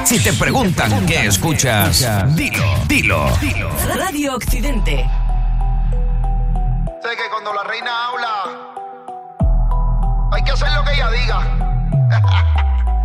Si te preguntan qué escuchas, dilo. Radio Occidente. Sé que cuando la reina habla, hay que hacer lo que ella diga.